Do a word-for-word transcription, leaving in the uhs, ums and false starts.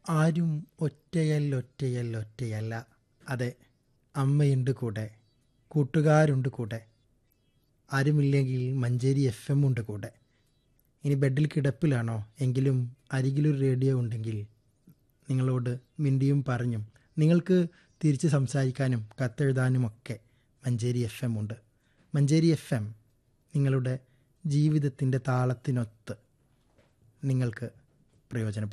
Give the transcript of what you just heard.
ആരും ഒറ്റയല്ല ഒറ്റയല്ല ഒറ്റയല്ല. അതെ, അമ്മയുണ്ട് കൂടെ, കൂട്ടുകാരുണ്ട് കൂടെ, ആരുമില്ലെങ്കിൽ മഞ്ചേരി എഫ് എം ഉണ്ട് കൂടെ. ഇനി ബെഡിൽ കിടപ്പിലാണോ എങ്കിലും അരികിലൊരു റേഡിയോ ഉണ്ടെങ്കിൽ നിങ്ങളോട് മിണ്ടിയും പറഞ്ഞും നിങ്ങൾക്ക് തിരിച്ച് സംസാരിക്കാനും കത്തെഴുതാനുമൊക്കെ മഞ്ചേരി എഫ് എം ഉണ്ട്. മഞ്ചേരി എഫ് എം നിങ്ങളുടെ ജീവിതത്തിൻ്റെ താളത്തിനൊത്ത് നിങ്ങൾക്ക് പ്രയോജനപ്പെടും.